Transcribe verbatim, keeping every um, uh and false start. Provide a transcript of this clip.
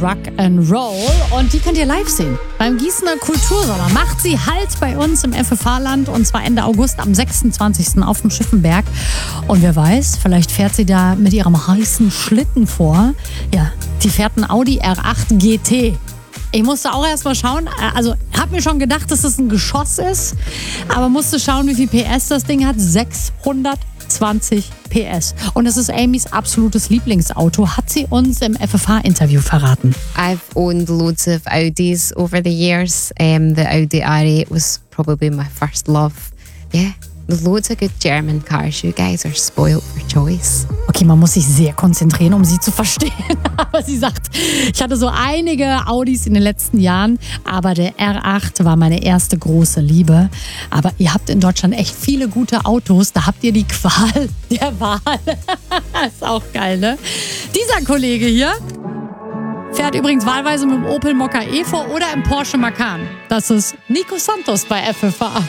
Rock and Roll und die könnt ihr live sehen beim Gießener Kultursommer. Macht sie Halt bei uns im F F H-Land und zwar Ende August am sechsundzwanzigsten auf dem Schiffenberg. Und wer weiß, vielleicht fährt sie da mit ihrem heißen Schlitten vor. Ja, die fährt ein Audi R acht G T. Ich musste auch erst mal schauen, also hab mir schon gedacht, dass es ein Geschoss ist, aber musste schauen, wie viel P S das Ding hat. sechshundertzwanzig P S. Und das ist Amys absolutes Lieblingsauto, hat sie uns im F F H-Interview verraten. I've owned loads of Audis over the years. Um, the Audi R eight was probably my first love. Yeah, loads of good German cars. You guys are spoiled for choice. Okay, man muss sich sehr konzentrieren, um sie zu verstehen. Aber sie sagt, ich hatte so einige Audis in den letzten Jahren, aber der R acht war meine erste große Liebe. Aber ihr habt in Deutschland echt viele gute Autos, da habt ihr die Qual der Wahl. Ist auch geil, ne? Dieser Kollege hier fährt übrigens wahlweise mit dem Opel Mokka Evo oder im Porsche Macan. Das ist Nico Santos bei F F H.